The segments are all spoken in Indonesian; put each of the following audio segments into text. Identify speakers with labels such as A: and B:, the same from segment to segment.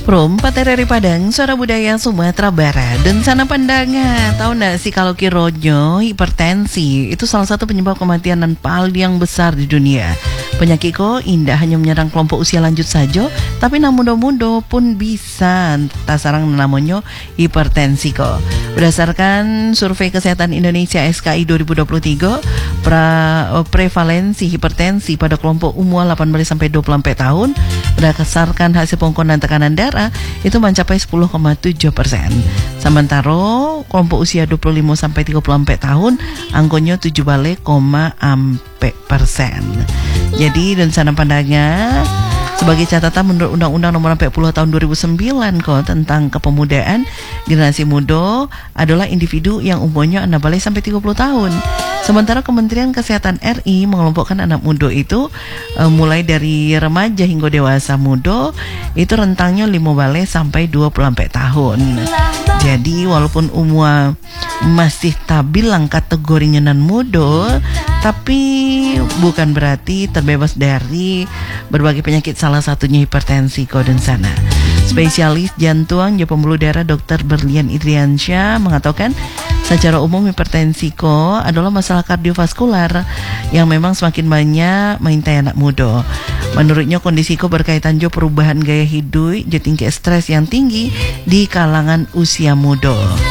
A: Prom, Patereri Padang, Suara Budaya Sumatera Barat. Dan sana pandangan, tahu nggak sih kalau kironyo hipertensi itu salah satu penyebab kematian dan paling besar di dunia. Penyakit kok indah hanya menyerang kelompok usia lanjut saja, tapi na muda-muda pun bisa tasarang namanya hipertensi kok. Berdasarkan Survei Kesehatan Indonesia SKI 2023, prevalensi hipertensi pada kelompok umur 18-24 tahun berdasarkan hasil pengukuran tekanan darah itu mencapai 10,7%. Sementara kelompok usia 25-34 tahun angkanya 17,4%. Jadi dan sana pandangnya sebagai catatan menurut Undang-Undang Nomor 40 Tahun 2009 kok tentang kepemudaan, generasi muda adalah individu yang umurnya 16-30 tahun. Sementara Kementerian Kesehatan RI mengelompokkan anak muda itu mulai dari remaja hingga dewasa muda itu rentangnya 15 sampai 24 tahun. Jadi walaupun umur masih tak bilang kategorinya nan muda, tapi bukan berarti terbebas dari berbagai penyakit, salah satunya hipertensi kok dan sana. Spesialis jantung dan pembuluh darah Dr. Berlian Idriansyah mengatakan secara umum hipertensi kok adalah masalah kardiovaskular yang memang semakin banyak mengintai anak muda. Menurutnya kondisi kok berkaitan jo perubahan gaya hidup, jo tingkat stres yang tinggi di kalangan usia muda.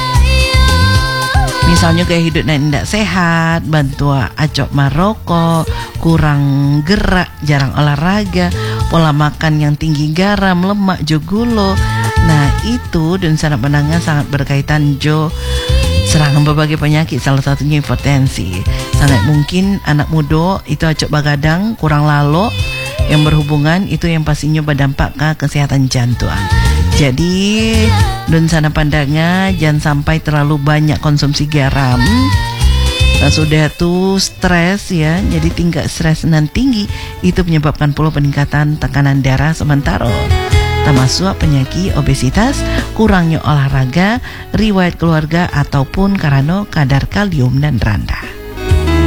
A: Misalnya gaya hidup tidak sehat, bantua acok maroko, kurang gerak, jarang olahraga, pola makan yang tinggi garam, lemak, gula. Nah itu dan sangat menangan sangat berkaitan jo serangan berbagai penyakit, salah satunya hipertensi. Sangat mungkin anak muda itu acok bagadang, kurang lalo, yang berhubungan itu yang pastinya berdampak ke kesehatan jantung. Jadi dan sana pandangnya jangan sampai terlalu banyak konsumsi garam. Nah, sudah tuh stres ya, jadi tingkat stres nan tinggi itu menyebabkan pula peningkatan tekanan darah sementara termasuk penyakit obesitas, kurangnya olahraga, riwayat keluarga ataupun karena kadar kalium dan rendah.